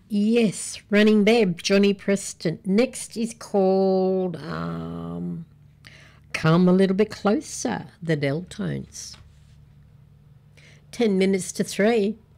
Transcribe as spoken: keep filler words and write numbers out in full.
Yes, Running Babe, Johnny Preston. Next is called um, Come a Little Bit Closer, the Deltones. Ten minutes to three.